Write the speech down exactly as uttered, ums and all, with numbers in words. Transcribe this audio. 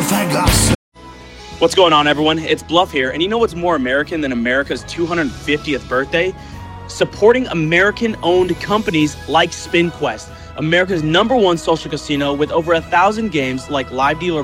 vergessen. What's going on, everyone? It's Bluff here, and you know what's more American than America's two hundred fiftieth birthday? Supporting American-owned companies like SpinQuest, America's number one social casino with over a thousand games like Live Dealer